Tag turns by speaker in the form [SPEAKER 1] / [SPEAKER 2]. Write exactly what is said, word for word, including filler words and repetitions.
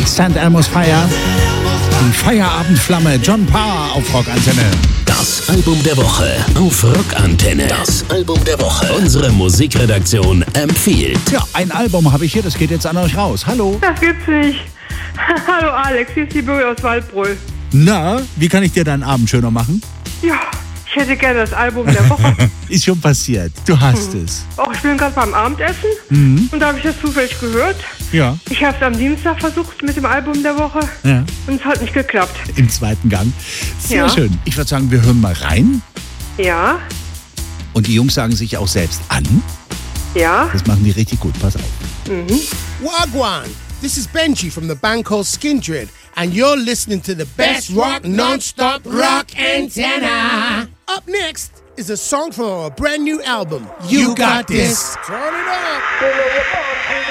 [SPEAKER 1] Sankt Elmo's Fire. Die Feierabendflamme, John Parr auf Rockantenne.
[SPEAKER 2] Das Album der Woche auf Rockantenne. Das Album der Woche. Unsere Musikredaktion empfiehlt.
[SPEAKER 1] Ja, ein Album habe ich hier, das geht jetzt an euch raus. Hallo.
[SPEAKER 3] Das gibt's nicht. Hallo Alex, hier ist die Bürger aus Waldbröl.
[SPEAKER 1] Na, wie kann ich dir deinen Abend schöner machen?
[SPEAKER 3] Ja, ich hätte gerne das Album der Woche.
[SPEAKER 1] Ist schon passiert. Du hast hm. es.
[SPEAKER 3] Oh, ich bin gerade beim Abendessen
[SPEAKER 1] Mhm.
[SPEAKER 3] und da habe ich das zufällig gehört.
[SPEAKER 1] Ja.
[SPEAKER 3] Ich habe es am Dienstag versucht mit dem Album der Woche
[SPEAKER 1] Ja.
[SPEAKER 3] und es hat nicht geklappt.
[SPEAKER 1] Im zweiten Gang. Sehr
[SPEAKER 3] Ja.
[SPEAKER 1] schön. Ich würde sagen, wir hören mal rein.
[SPEAKER 3] Ja,
[SPEAKER 1] Und die Jungs sagen sich auch selbst an.
[SPEAKER 3] ja.
[SPEAKER 1] Das machen die richtig gut. Pass auf.
[SPEAKER 4] Wagwan, this is Benji from the band called Skindred, and you're listening to the best rock non-stop rock antenna. Up next is a song from our brand new album, You Got This. Turn it up.